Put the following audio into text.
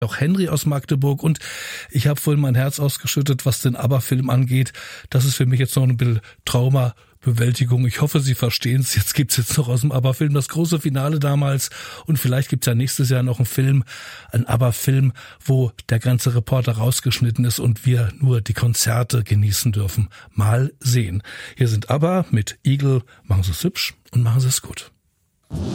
auch Henry aus Magdeburg, und ich habe vorhin mein Herz ausgeschüttet, was den ABBA-Film angeht. Das ist für mich jetzt noch ein bisschen Traumabewältigung. Ich hoffe, Sie verstehen es. Jetzt gibt's noch aus dem ABBA-Film das große Finale damals, und vielleicht gibt's ja nächstes Jahr noch einen ABBA-Film, wo der ganze Reporter rausgeschnitten ist und wir nur die Konzerte genießen dürfen. Mal sehen. Hier sind ABBA mit Eagle. Machen Sie es hübsch und machen Sie es gut.